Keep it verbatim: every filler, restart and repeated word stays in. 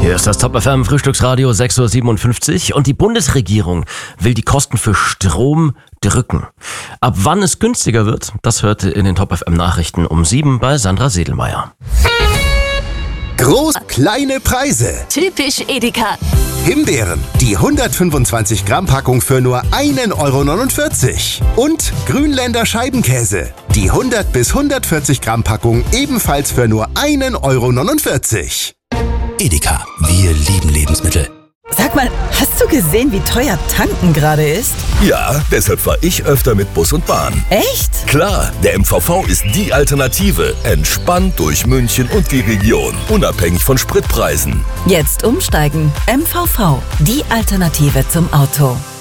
Hier ist das Top F M Frühstücksradio sechs Uhr siebenundfünfzig und die Bundesregierung will die Kosten für Strom drücken. Ab wann es günstiger wird, das hört in den Top F M Nachrichten um sieben bei Sandra Sedelmeier. Groß, kleine Preise. Typisch Edeka. Himbeeren, die hundertfünfundzwanzig Gramm Packung für nur ein Euro neunundvierzig. Und Grünländer Scheibenkäse, die hundert bis hundertvierzig Gramm Packung ebenfalls für nur ein Euro neunundvierzig. Edeka, wir lieben Lebensmittel. Sag mal, hast du gesehen, wie teuer tanken gerade ist? Ja, deshalb fahre ich öfter mit Bus und Bahn. Echt? Klar, der M V V ist die Alternative. Entspannt durch München und die Region. Unabhängig von Spritpreisen. Jetzt umsteigen. M V V, die Alternative zum Auto.